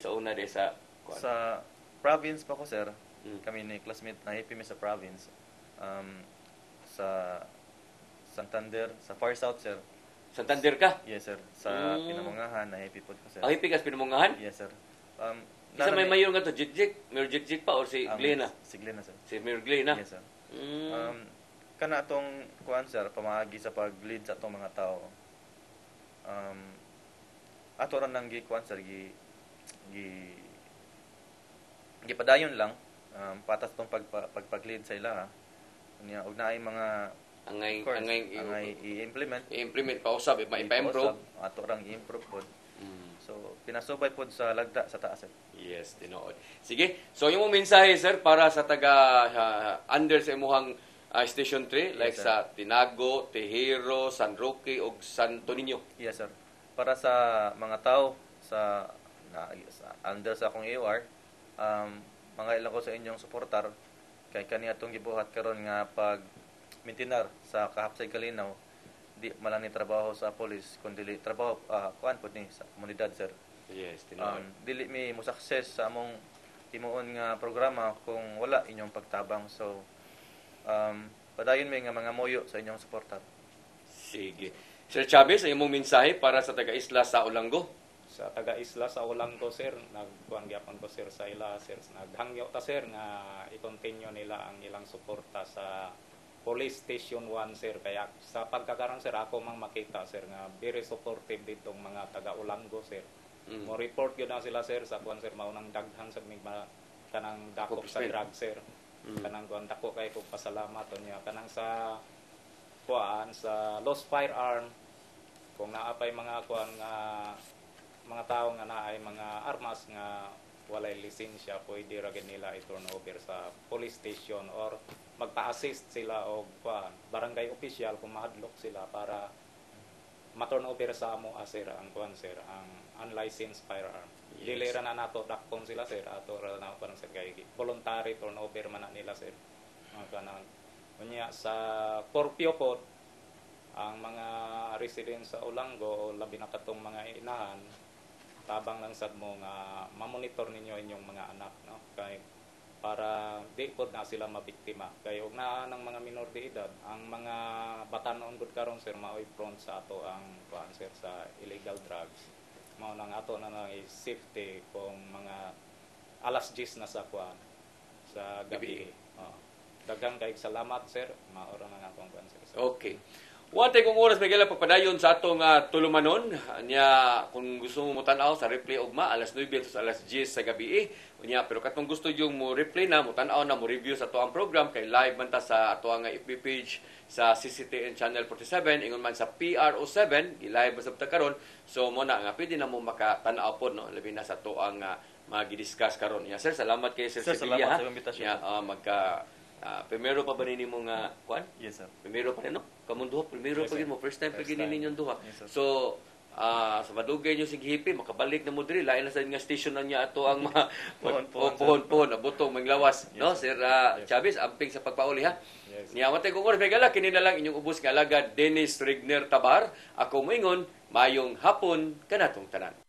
Sa una de sa Sa province pa ko, sir. Kami ni classmate na happy mi sa province. Sa Santander, sa Far South, sir. Santander ka. Yes, sir. Sa Pinamungahan na happy po ko, sir. Ang hipigas Pinamungahan? Yes, sir. Isa may mayor nga to, Jik-Jik? Mayor Jik-Jik pa or si Glena? Si Glena, sir. Si Mayor Glena? Yes, sir. Kana atong kuan, sir, pamaagi sa pag-lead sa atong mga tao. Ato ran nang gikuan, sir, gipadayon lang patas tong pag-lead sa ila, ha. Unya og naay mga Angay i-implement pa usab ipa-improve. Ato rang i-improve pod. So pinasubay pod sa lagda sa taas, sir. Yes, tinuod. Sige. So yung mensahe, sir, para sa taga under sa imuhang Station 3, like Yes, sa Tinago, Tejero, San Roque ug Santo Niño. Yes, sir. Para sa mga tao sa under sa akong AOR, mga ilang ko sa inyong suportar kay kani atong gibuhat karon nga pag maintinar sa Kahapsay Kalinaw, di malang ni trabaho sa police kundi trabaho kuan pod ni sa komunidad, sir. Yes, tinuod. Dili mi mo success sa among himuon nga programa kung wala inyong pagtabang. So padayon mi nga mga moyo sa inyong suportar. Sige. Sir Chavez, ang imong mensahe para sa taga-isla sa Olango? Sa taga-isla sa Olango, sir, nagkuhan gyapon ko, sir, sa ila, sir, naghangyo ta, sir, nga i-continue nila ang ilang suporta sa Police Station 1, sir. Kaya sa pagkakaroon, sir, ako mang makita, sir, nga very supportive ditong mga taga-Olango, sir. Mo report yun na sila, sir, sa kuhan, sir, maunang daghan sa mga kanang dakop sa drug, sir. Kanang kuhan dako kay kong pasalamat niya. Kanang sa kuhan, sa lost firearm, kung naapay mga kuhan nga mga tao nga naay mga armas nga walay lisensya, pwede ra gid nila i-turn over sa police station or magpa-assist sila og barangay official kung mahadlok sila para ma-turn over sa amo, sir, ang kuan, sir, ang unlicensed firearm. Yes. Dili ra na nato dakpon sila, sir, ato ra na parang sir kay voluntary turn over man na nila, sir. Kanang unya sa Corpio po, ang mga residents sa Olango o labi na katong mga inahan, tabang lang sad mo nga ma-monitor ninyo inyong mga anak, no, kay para di pod na sila mabiktima. Kay og naa ng mga minor de edad, ang mga batanon gud karon, sir, maoy prone sa ato ang kuan, sir, sa illegal drugs. Mao nang ato na lang safety kung mga alas 10 na sa kuan sa gabi. Daghang kay salamat, sir, maora na nga akong kuan, sir. Okay. Wante kong oras may kailang pagpadayon sa atong tulumanon. Nya, kung gusto mo mutanaw sa replay ugma, alas 9 sa alas 10 sa gabi. Nya, pero katong gusto yung mo replay na, mutanaw na, mo review sa ato ang program, kay live man ta sa ato ang FB page sa CCTN Channel 47, ingon man sa PRO7, i-live sa karon. So, mo na nga, pwede na mo makatanaw po, no? Labi na sa ato ang mag-discuss karon. Nya, sir, salamat kay Sir Sevilla. Salamat sa invitasyon. Nya, primero pa ba nini mo nga kuan? Yes, sir. Primero pa rin, no? Kamong duha, primero Yes, pa gid mo. First time pa gid ninyong duha. Yes, sir. So, sa madugay nyo sige hipi, makabalik na mo diri. Lain na sa nga station na niya ato ang mga pohon-pohon, abutong, manglawas. Yes, no, sir. Sir Chavez, amping sa pagpauli, ha? Yes. Niyamatay kong oras, may gala, kini na lang inyong ubos nga alagad, Dennis Rigner Tabar. Ako moingon, mayong hapon kanatong tanan.